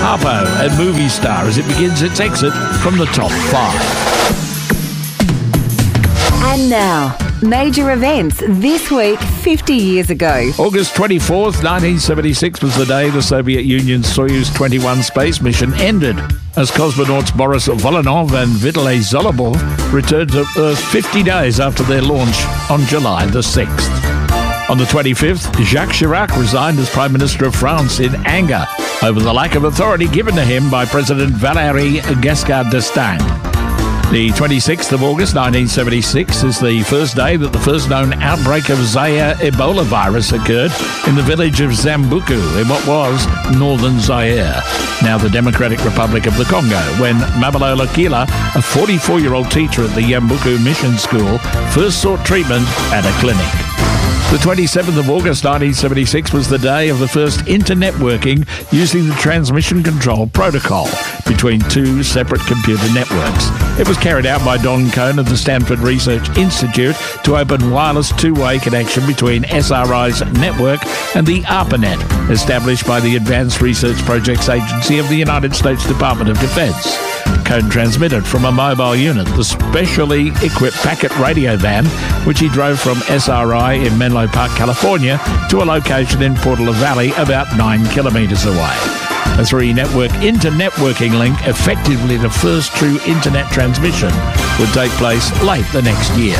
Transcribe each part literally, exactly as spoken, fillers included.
Harpo and Movie Star as it begins its exit from the top five. And now, major events this week fifty years ago. August twenty-fourth, nineteen seventy-six was the day the Soviet Union's Soyuz twenty-one space mission ended, as cosmonauts Boris Volynov and Vitaly Zolobov returned to Earth fifty days after their launch on July the sixth. On the twenty-fifth, Jacques Chirac resigned as Prime Minister of France in anger over the lack of authority given to him by President Valéry Giscard d'Estaing. The twenty-sixth of August nineteen seventy-six is the first day that the first known outbreak of Zaire Ebola virus occurred in the village of Zambuku in what was northern Zaire, now the Democratic Republic of the Congo, when Mabalola Kila, a forty-four-year-old teacher at the Yambuku Mission School, first sought treatment at a clinic. The twenty-seventh of August nineteen seventy-six was the day of the first internetworking using the transmission control protocol between two separate computer networks. It was carried out by Don Cohn of the Stanford Research Institute to open wireless two-way connection between S R I's network and the ARPANET, established by the Advanced Research Projects Agency of the United States Department of Defense. Cohn transmitted from a mobile unit, the specially equipped packet radio van, which he drove from S R I in Menlo Park, California, to a location in Portola Valley about nine kilometres away. A three-network inter-networking link, effectively the first true internet transmission, would take place late the next year.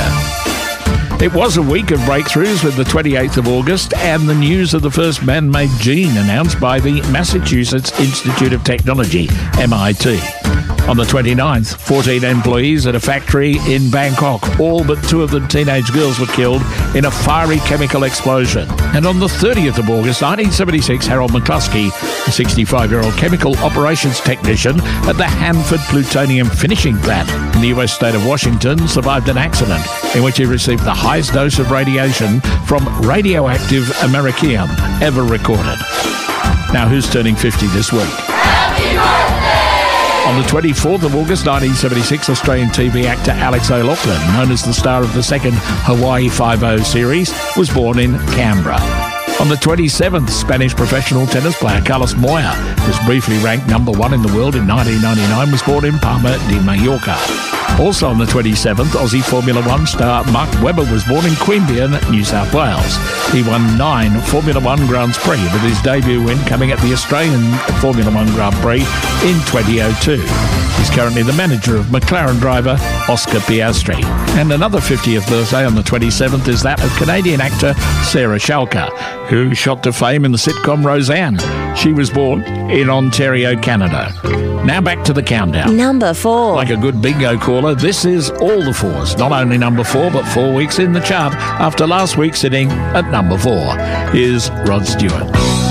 It was a week of breakthroughs with the twenty-eighth of August and the news of the first man-made gene announced by the Massachusetts Institute of Technology, M I T. On the twenty-ninth, fourteen employees at a factory in Bangkok, all but two of the teenage girls, were killed in a fiery chemical explosion. And on the thirtieth of August nineteen seventy-six, Harold McCluskey, a sixty-five-year-old chemical operations technician at the Hanford Plutonium Finishing Plant in the U S state of Washington, survived an accident in which he received the highest dose of radiation from radioactive americium ever recorded. Now, who's turning fifty this week? Happy birthday! On the twenty-fourth of August nineteen seventy-six, Australian T V actor Alex O'Loughlin, known as the star of the second Hawaii Five-O series, was born in Canberra. On the twenty-seventh, Spanish professional tennis player Carlos Moya, who was briefly ranked number one in the world in nineteen ninety-nine, was born in Palma de Mallorca. Also on the twenty-seventh, Aussie Formula One star Mark Webber was born in Queanbeyan, New South Wales. He won nine Formula One Grands Prix, with his debut win coming at the Australian Formula One Grand Prix in twenty oh two. He's currently the manager of McLaren driver Oscar Piastri. And another fiftieth birthday on the twenty-seventh is that of Canadian actor Sarah Shalka, who shot to fame in the sitcom Roseanne. She was born in Ontario, Canada. Now back to the countdown. Number four. Like a good bingo caller, this is all the fours. Not only number four, but four weeks in the chart after last week sitting at number four. Here's Rod Stewart.